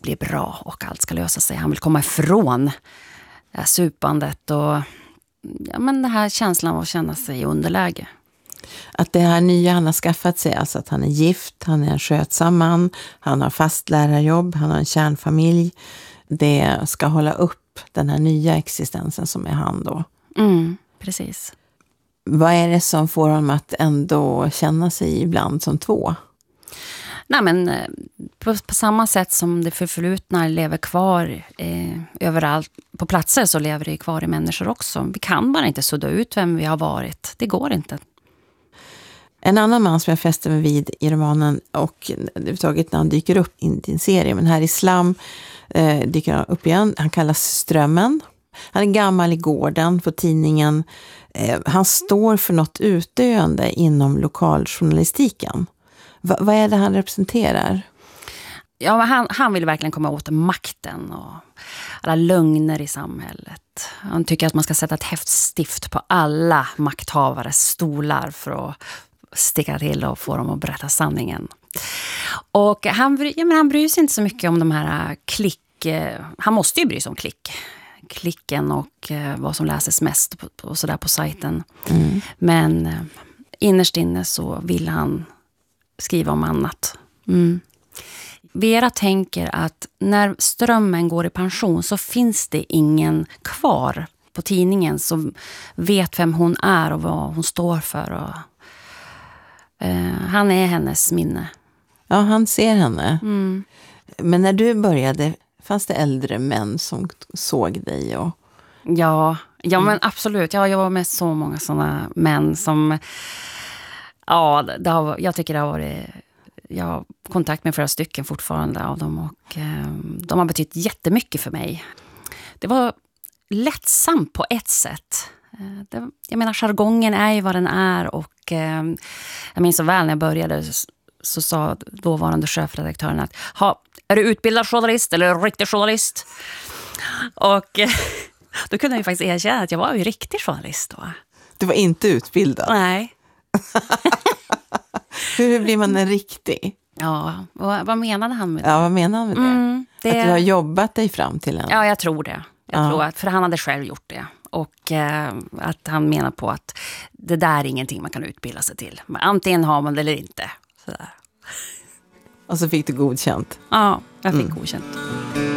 bli bra och allt ska lösa sig. Han vill komma ifrån supandet och den här känslan av att känna sig i underläge. Att det här nya han har skaffat sig, alltså att han är gift, han är en skötsam man, han har fast lärarjobb, han har en kärnfamilj. Det ska hålla upp den här nya existensen som är han då. Precis. Vad är det som får honom att ändå känna sig ibland som två? Nej, men på samma sätt som det förflutna lever kvar överallt på platser, så lever det kvar i människor också. Vi kan bara inte sudda ut vem vi har varit. Det går inte. En annan man som jag fäster mig vid i romanen, och överhuvudtaget när han dyker upp i din serie, men här i Slam dyker han upp igen. Han kallas Strömmen. Han är gammal i gården på tidningen. Han står för något utdöende inom lokaljournalistiken. Vad är det han representerar? Ja, han vill verkligen komma åt makten och alla lögner i samhället. Han tycker att man ska sätta ett häftstift på alla makthavares stolar för att sticka till och få dem att berätta sanningen. Och han bryr sig inte så mycket om de här han måste ju bry sig om klicken och vad som läses mest på sajten. Men innerst inne så vill han skriva om annat. Vera tänker att när Strömmen går i pension så finns det ingen kvar på tidningen som vet vem hon är och vad hon står för. Och, han är hennes minne. Ja, han ser henne. Men när du började, fanns det äldre män som såg dig? Och... Ja, men absolut. Jag var med så många sådana män som... Ja, jag tycker det har varit... Jag har kontakt med flera stycken fortfarande av dem och de har betytt jättemycket för mig. Det var lättsamt på ett sätt. Jag menar, jargongen är ju vad den är och jag minns så väl när jag började så sa dåvarande chefredaktören att är du utbildad journalist eller riktig journalist? Och då kunde jag ju faktiskt erkänna att jag var ju riktig journalist då. Du var inte utbildad? Nej. Hur blir man en riktig? Ja, vad menade han med det? Ja, vad menade han med det? Att du har jobbat dig fram till en? Ja, jag tror det. För han hade själv gjort det. Och att han menar på att det där är ingenting man kan utbilda sig till. Men antingen har man det eller inte. Sådär. Och så fick du godkänt? Ja, jag fick godkänt.